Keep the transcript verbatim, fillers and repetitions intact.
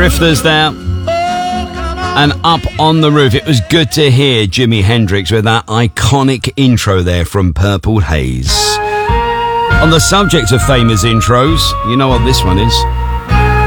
Drifters there. And Up on the Roof. It was good to hear Jimi Hendrix with that iconic intro there from Purple Haze. On the subject of famous intros, you know what this one is.